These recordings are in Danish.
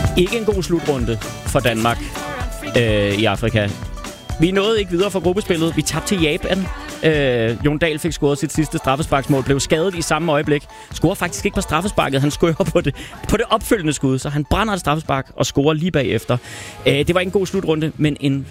Ikke en god slutrunde for Danmark i Afrika. Vi nåede ikke videre fra gruppespillet. Vi tabte til Japan. Jon Dahl fik scoret sit sidste straffesparksmål. Blev skadet i samme øjeblik. Scorer faktisk ikke på straffesparket. Han scorer på det opfølgende skud. Så han brænder et straffespark og scorer lige bagefter. Det var ikke en god slutrunde, men en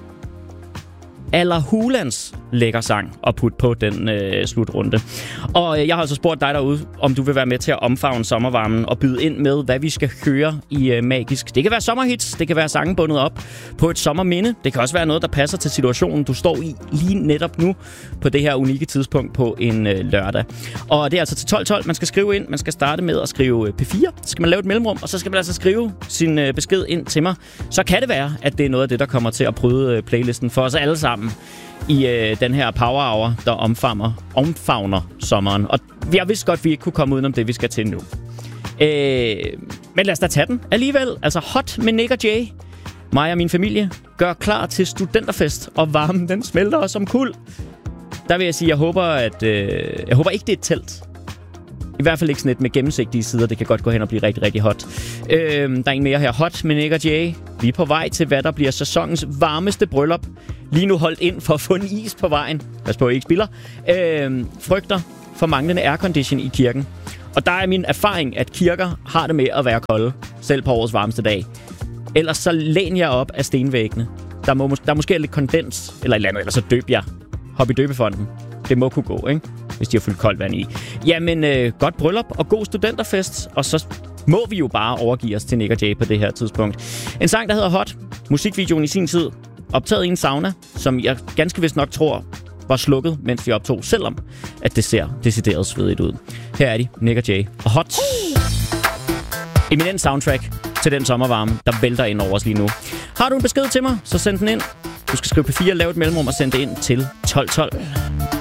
Hulands lækker sang at putte på den slutrunde. Og jeg har altså spurgt dig derude, om du vil være med til at omfavne sommervarmen og byde ind med, hvad vi skal høre i Magisk. Det kan være sommerhits, det kan være sange bundet op på et sommerminde. Det kan også være noget, der passer til situationen, du står i lige netop nu på det her unikke tidspunkt på en lørdag. Og det er altså til 12.12, man skal skrive ind. Man skal starte med at skrive P4. Så skal man lave et mellemrum, og så skal man altså skrive sin besked ind til mig. Så kan det være, at det er noget af det, der kommer til at bryde playlisten for os alle sammen i den her power hour, der omfavner sommeren. Og jeg vidste godt, at vi ikke kunne komme udenom det, vi skal til nu. Men lad os da tage den alligevel. Altså Hot med Nick og Jay. Mig og min familie gør klar til studenterfest, og varmen den smelter som kul. Der vil jeg sige, jeg håber ikke, det er et telt. I hvert fald ikke sådan et med gennemsigtige sider. Det kan godt gå hen og blive rigtig, rigtig hot. Der er en mere her. Hot med Nick og Jay. Vi er på vej til, hvad der bliver sæsonens varmeste bryllup. Lige nu holdt ind for at få en is på vejen. Pas på, I ikke spiller. Frygter for manglende aircondition i kirken. Og der er min erfaring, at kirker har det med at være kolde. Selv på årets varmeste dag. Ellers så læn jeg op af stenvæggene. Der måske er lidt kondens eller et eller andet. Eller så døb jeg. Hop i døbefonden. Det må kunne gå, ikke? Hvis de har fyldt koldt vand i. Jamen, godt bryllup og god studenterfest. Og så må vi jo bare overgive os til Nick og Jay på det her tidspunkt. En sang, der hedder Hot. Musikvideoen i sin tid. Optaget i en sauna, som jeg ganske vist nok tror var slukket, mens vi optog, selvom at det ser decideret svedigt ud. Her er de, Nick og Jay og Hot. Eminent soundtrack til den sommervarme, der vælter ind over os lige nu. Har du en besked til mig, så send den ind. Du skal skrive P4, lave et mellemrum og sende det ind til 1212.